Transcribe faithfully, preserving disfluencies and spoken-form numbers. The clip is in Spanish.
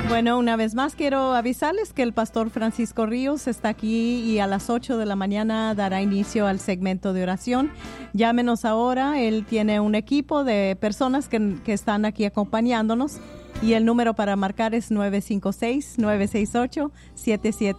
Bueno, una vez más quiero avisarles que el pastor Francisco Ríos está aquí y a las ocho de la mañana dará inicio al segmento de oración. Llámenos ahora, él tiene un equipo de personas que, que están aquí acompañándonos y el número para marcar es nueve cinco seis, nueve seis ocho, siete siete